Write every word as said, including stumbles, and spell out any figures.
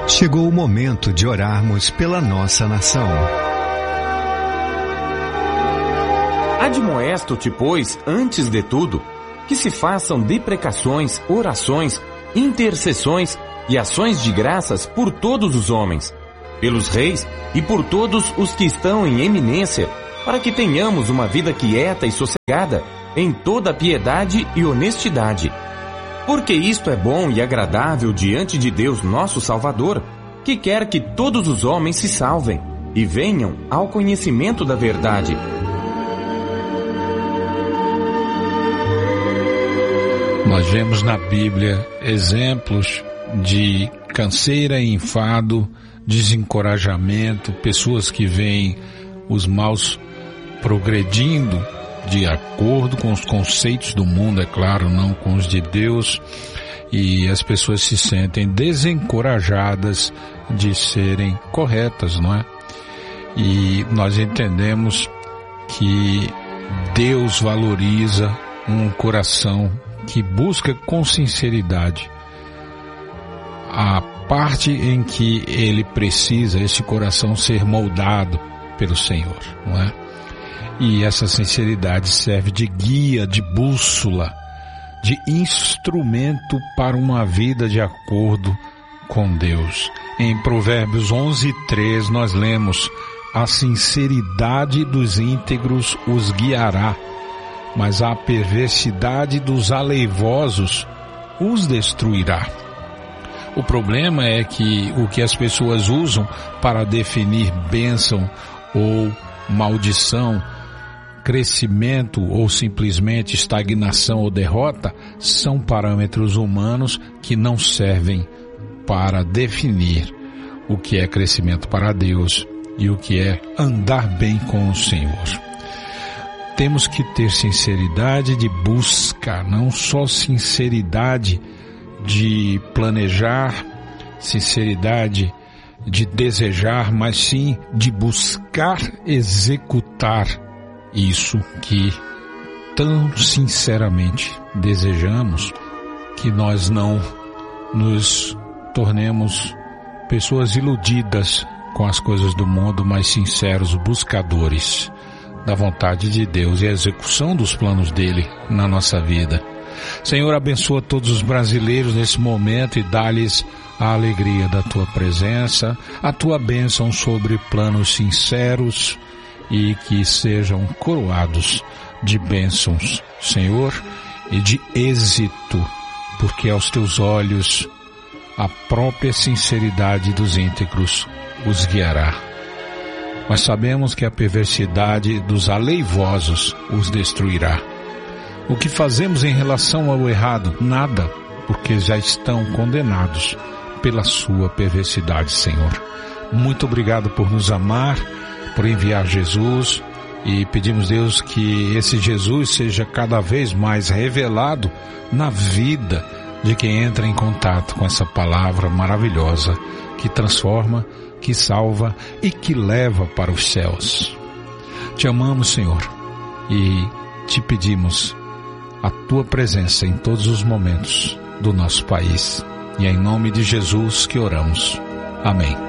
Chegou o momento de orarmos pela nossa nação. Admoesto-te, pois, antes de tudo, que se façam deprecações, orações, intercessões e ações de graças por todos os homens, pelos reis e por todos os que estão em eminência, para que tenhamos uma vida quieta e sossegada, em toda piedade e honestidade. Porque isto é bom e agradável diante de Deus nosso Salvador, que quer que todos os homens se salvem e venham ao conhecimento da verdade. Nós vemos na Bíblia exemplos de canseira e enfado, desencorajamento, pessoas que veem os maus progredindo de acordo com os conceitos do mundo, é claro, não com os de Deus, e as pessoas se sentem desencorajadas de serem corretas, não é? E nós entendemos que Deus valoriza um coração que busca com sinceridade a parte em que ele precisa, esse coração ser moldado pelo Senhor, não é? E essa sinceridade serve de guia, de bússola, de instrumento para uma vida de acordo com Deus. Em Provérbios onze, três, nós lemos: a sinceridade dos íntegros os guiará, mas a perversidade dos aleivosos os destruirá. O problema é que o que as pessoas usam para definir bênção ou maldição, crescimento ou simplesmente estagnação ou derrota, são parâmetros humanos que não servem para definir o que é crescimento para Deus e o que é andar bem com o Senhor. Temos que ter sinceridade de busca, não só sinceridade de planejar, sinceridade de desejar, mas sim de buscar executar isso que tão sinceramente desejamos, que nós não nos tornemos pessoas iludidas com as coisas do mundo, mas sinceros buscadores da vontade de Deus e a execução dos planos dele na nossa vida. Senhor, abençoa todos os brasileiros nesse momento e dá-lhes a alegria da tua presença, a tua bênção sobre planos sinceros e que sejam coroados de bênçãos, Senhor, e de êxito, porque aos teus olhos a própria sinceridade dos íntegros os guiará. Mas sabemos que a perversidade dos aleivosos os destruirá. O que fazemos em relação ao errado? Nada, porque já estão condenados pela sua perversidade, Senhor. Muito obrigado por nos amar, por enviar Jesus, e pedimos, Deus, que esse Jesus seja cada vez mais revelado na vida de quem entra em contato com essa palavra maravilhosa que transforma, que salva e que leva para os céus. Te amamos, Senhor, e te pedimos a tua presença em todos os momentos do nosso país. E é em nome de Jesus que oramos. Amém.